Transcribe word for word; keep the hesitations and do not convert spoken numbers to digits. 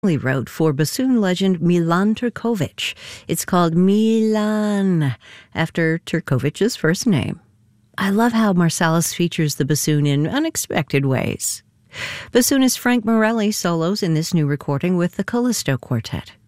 wrote for bassoon legend Milan Turkovic. It's called Milan, after Turkovic's first name. I love how Marsalis features the bassoon in unexpected ways. Bassoonist Frank Morelli solos in this new recording with the Callisto Quartet.